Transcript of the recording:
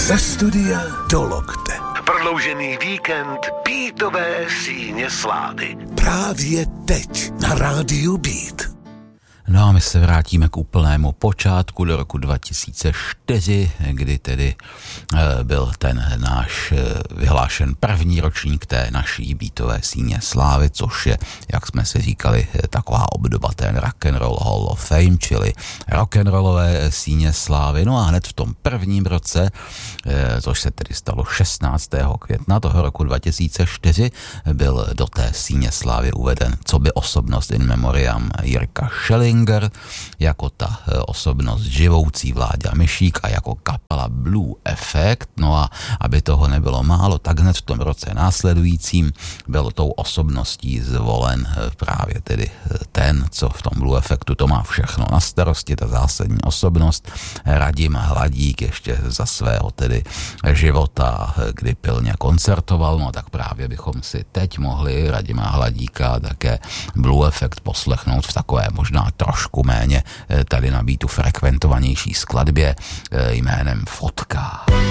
Ze studia do lokte. Prodloužený víkend Beatové síně slávy. Právě teď na rádiu Beat. No a my se vrátíme k úplnému počátku do roku 2004, kdy tedy byl ten náš vyhlášen první ročník té naší Beatové síně slávy, což je, jak jsme si říkali, taková obdoba ten Rock'n'Roll Hall of Fame, čili rock'n'rollové síně slávy. No a hned v tom prvním roce, což se tedy stalo 16. května toho roku 2004, byl do té síně slávy uveden coby osobnost in memoriam Jirka Schelling, jako ta osobnost živoucí Vláďa Myšík a jako kapela Blue Effect. No a aby toho nebylo málo, tak hned v tom roce následujícím byl tou osobností zvolen právě tedy ten, co v tom Blue Effectu to má všechno na starosti, ta zásadní osobnost, Radim Hladík, ještě za svého tedy života, kdy pilně koncertoval. No tak právě bychom si teď mohli Radima Hladíka také Blue Effect poslechnout v takové možná trošku méně tady na Beatu frekventovanější skladbě jménem Fotka.